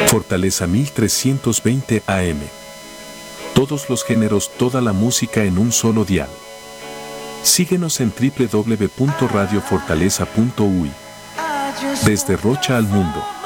Fortaleza 1320 AM. Todos los géneros, toda la música en un solo dial. Síguenos en www.radiofortaleza.uy. Desde Rocha al mundo.